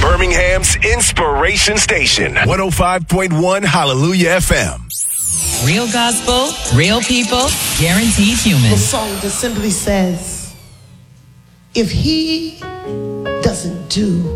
Birmingham's Inspiration Station. 105.1 Hallelujah FM. Real gospel, real people, guaranteed human. The song just simply says, if he doesn't do